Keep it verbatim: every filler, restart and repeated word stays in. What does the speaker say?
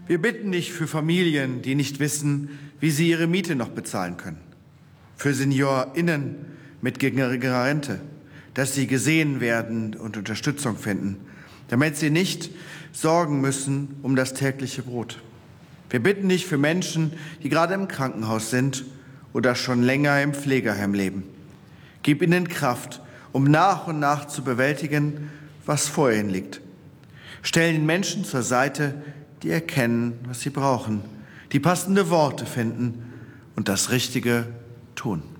Wir bitten dich für Familien, die nicht wissen, wie sie ihre Miete noch bezahlen können. Für SeniorInnen mit geringerer Rente, dass sie gesehen werden und Unterstützung finden, damit sie nicht sorgen müssen um das tägliche Brot. Wir bitten dich für Menschen, die gerade im Krankenhaus sind oder schon länger im Pflegeheim leben. Gib ihnen Kraft, um nach und nach zu bewältigen, was vor ihnen liegt. Stell den Menschen zur Seite, die erkennen, was sie brauchen, die passende Worte finden und das Richtige tun.